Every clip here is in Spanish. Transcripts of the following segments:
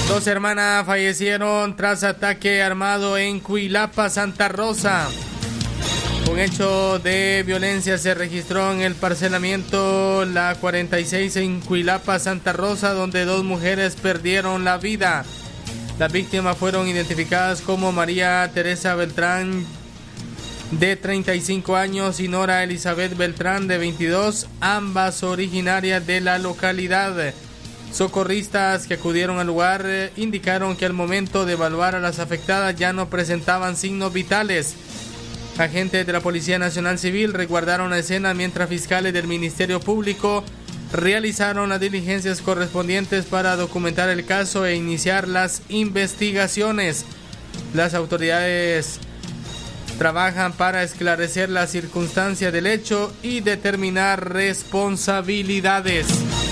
Dos hermanas fallecieron tras ataque armado en Cuilapa, Santa Rosa. Un hecho de violencia se registró en el parcelamiento La 46 en Cuilapa, Santa Rosa, donde dos mujeres perdieron la vida. Las víctimas fueron identificadas como María Teresa Beltrán, de 35 años, y Nora Elizabeth Beltrán, de 22, ambas originarias de la localidad. Socorristas que acudieron al lugar indicaron que al momento de evaluar a las afectadas ya no presentaban signos vitales. Agentes de la Policía Nacional Civil resguardaron la escena mientras fiscales del Ministerio Público realizaron las diligencias correspondientes para documentar el caso e iniciar las investigaciones. Las autoridades trabajan para esclarecer las circunstancias del hecho y determinar responsabilidades.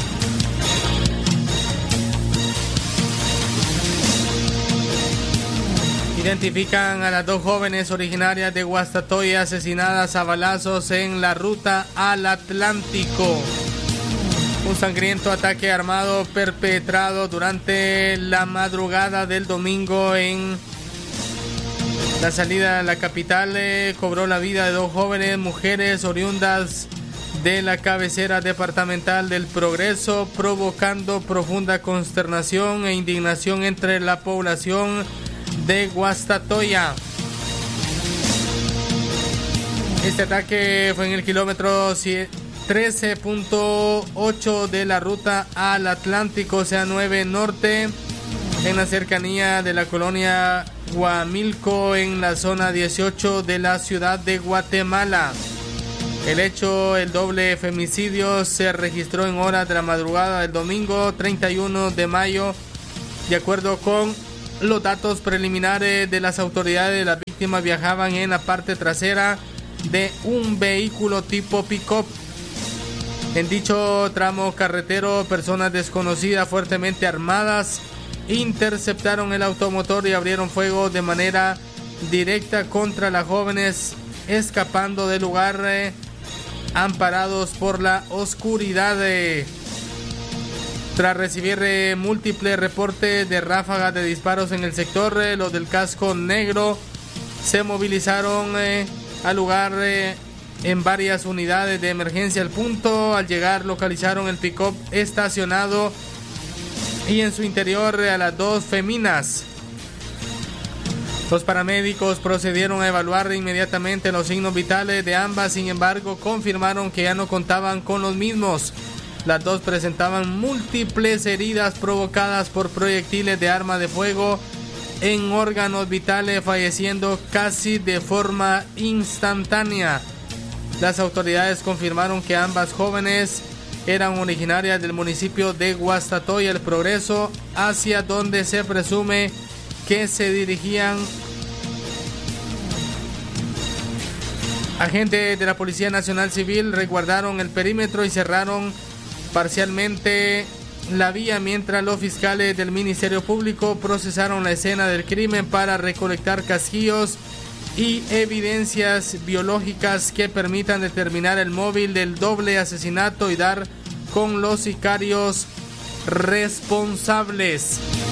Identifican a las dos jóvenes originarias de Guastatoya asesinadas a balazos en la ruta al Atlántico. Un sangriento ataque armado perpetrado durante la madrugada del domingo en la salida de la capital cobró la vida de dos jóvenes mujeres oriundas de la cabecera departamental del Progreso, provocando profunda consternación e indignación entre la población de Guastatoya. Este ataque fue en el kilómetro 13.8 de la ruta al Atlántico, o sea 9 Norte, en la cercanía de la colonia Guamilco, en la zona 18 de la ciudad de Guatemala. El hecho, el doble femicidio, se registró en horas de la madrugada del domingo 31 de mayo. De acuerdo con los datos preliminares de las autoridades, las víctimas viajaban en la parte trasera de un vehículo tipo pick-up. En dicho tramo carretero, personas desconocidas fuertemente armadas interceptaron el automotor y abrieron fuego de manera directa contra las jóvenes, escapando del lugar amparados por la oscuridad. Tras recibir múltiples reportes de ráfagas de disparos en el sector, los del casco negro se movilizaron al lugar en varias unidades de emergencia. Al punto, al llegar, localizaron el pick-up estacionado y en su interior a las dos feminas. Los paramédicos procedieron a evaluar inmediatamente los signos vitales de ambas, sin embargo, confirmaron que ya no contaban con los mismos. Las dos presentaban múltiples heridas provocadas por proyectiles de arma de fuego en órganos vitales, falleciendo casi de forma instantánea. Las autoridades confirmaron que ambas jóvenes eran originarias del municipio de Guastatoya, El Progreso, hacia donde se presume que se dirigían. Agentes de la Policía Nacional Civil resguardaron el perímetro y cerraron parcialmente la vía, mientras los fiscales del Ministerio Público procesaron la escena del crimen para recolectar casquillos y evidencias biológicas que permitan determinar el móvil del doble asesinato y dar con los sicarios responsables.